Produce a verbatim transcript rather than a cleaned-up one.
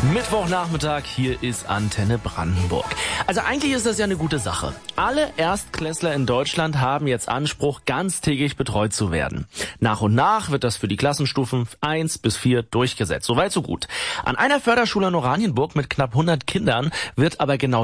Mittwochnachmittag, hier ist Antenne Brandenburg. Also eigentlich ist das ja eine gute Sache. Alle Erstklässler in Deutschland haben jetzt Anspruch, ganztägig betreut zu werden. Nach und nach wird das für die Klassenstufen eins bis vier durchgesetzt. Soweit so gut. An einer Förderschule in Oranienburg mit knapp hundert Kindern wird aber genau